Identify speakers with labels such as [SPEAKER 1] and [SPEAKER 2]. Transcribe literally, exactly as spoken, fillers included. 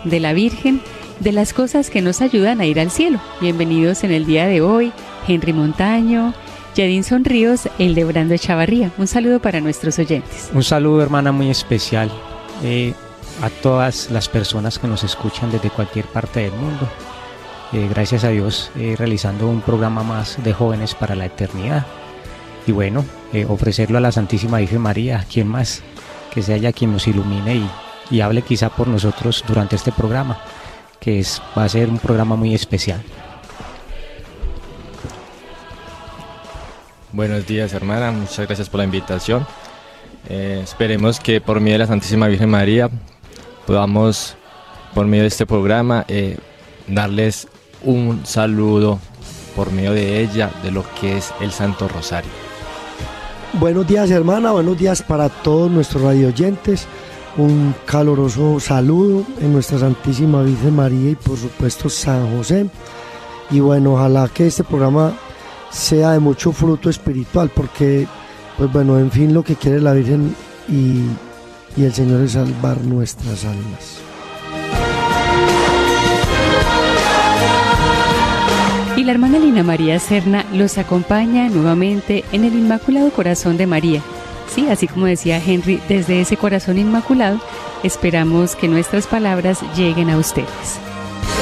[SPEAKER 1] de la Virgen, de las cosas que nos ayudan a ir al cielo. Bienvenidos en el día de hoy, Henry Montaño, Yadinson Ríos, Eldebrando Echavarría. Un saludo para nuestros oyentes.
[SPEAKER 2] Un saludo, hermana, muy especial eh, a todas las personas que nos escuchan desde cualquier parte del mundo. Eh, gracias a Dios, eh, realizando un programa más de Jóvenes para la Eternidad. Y bueno, eh, ofrecerlo a la Santísima Virgen María, ¿quién más? Que sea ella quien nos ilumine y, y hable quizá por nosotros durante este programa, que es, va a ser un programa muy especial.
[SPEAKER 3] Buenos días, hermana, muchas gracias por la invitación. Eh, esperemos que por medio de la Santísima Virgen María podamos, por medio de este programa, eh, darles un saludo por medio de ella, de lo que es el Santo Rosario.
[SPEAKER 4] Buenos días, hermana, buenos días para todos nuestros radioyentes. Un caluroso saludo en nuestra Santísima Virgen María y por supuesto San José. Y bueno, ojalá que este programa sea de mucho fruto espiritual, porque pues bueno, en fin, lo que quiere la Virgen y, y el Señor es salvar nuestras almas.
[SPEAKER 1] Y la hermana Lina María Serna los acompaña nuevamente en el Inmaculado Corazón de María. Sí, así como decía Henry, desde ese corazón inmaculado esperamos que nuestras palabras lleguen a ustedes.